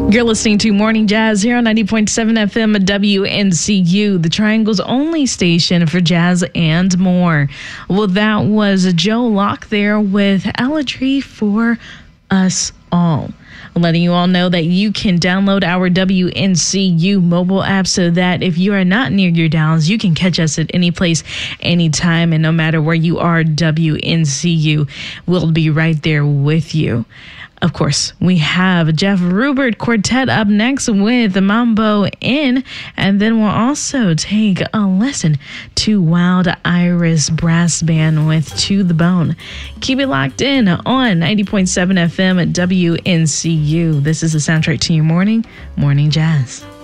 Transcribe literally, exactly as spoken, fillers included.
You're listening to Morning Jazz here on ninety point seven F M W N C U, the Triangle's only station for jazz and more. Well, that was Joe Locke there with Elegy for Us All. Letting you all know that you can download our W N C U mobile app so that if you are not near your dials, you can catch us at any place, anytime, and no matter where you are, W N C U will be right there with you. Of course, we have Jeff Rubert Quartet up next with the Mambo In, and then we'll also take a listen to Wild Iris Brass Band with To the Bone. Keep it locked in on ninety point seven F M at W N C U. This is the soundtrack to your morning, Morning Jazz.